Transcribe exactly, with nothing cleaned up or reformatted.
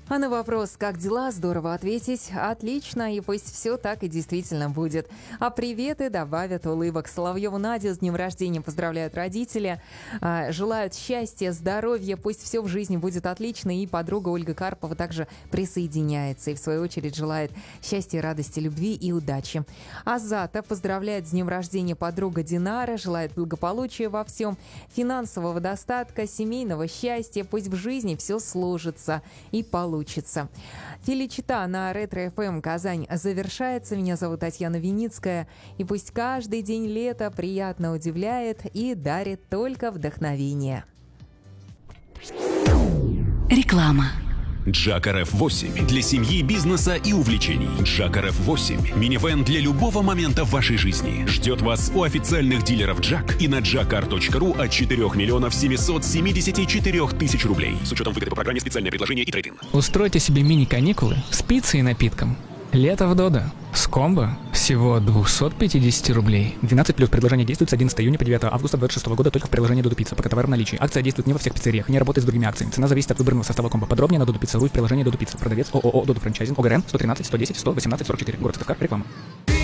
А на вопрос, как дела, здорово ответить: отлично, и пусть все так и действительно будет. А приветы добавят улыбок. Соловьеву Надю с днем рождения поздравляют родители, желают счастья, здоровья, пусть все в жизни будет отлично. И подруга Ольга Карпова также присоединяется и в свою очередь желает счастья, радости, любви и удачи. Азата поздравляет с днем рождения подруга Динара, желает благополучия во всем, финансового достатка, семейного счастья, пусть в жизни все сложится и получится. Учится. Феличита на Ретро-эф эм Казань завершается. Меня зовут Татьяна Виницкая. И пусть каждый день лета приятно удивляет и дарит только вдохновение. Реклама. Джак-ар эф восемь для семьи, бизнеса и увлечений. Джак-ар эф восемь – минивэн для любого момента в вашей жизни. Ждет вас у официальных дилеров Джак и на джакар точка ру от четырех миллионов семьсот семьдесят четыре тысячи рублей. С учетом выгоды по программе «Специальное предложение» и трейд-ин. Устройте себе мини-каникулы с пиццей и напитком. Лето в Додо. С комбо всего двести пятьдесят рублей. двенадцать плюс предложение действует с одиннадцатого июня по девятое августа две тысячи двадцать шестого года только в приложении Додо Пицца. Пока товар в наличии. Акция действует не во всех пиццериях, не работает с другими акциями. Цена зависит от выбранного состава комбо. Подробнее на Додо Пицца точка ру в приложении Додо Пицца. Продавец ООО Додо Франчайзинг. ОГРН сто тринадцать сто десять сто восемнадцать сорок четыре. Город Сыктывкар. Реклама.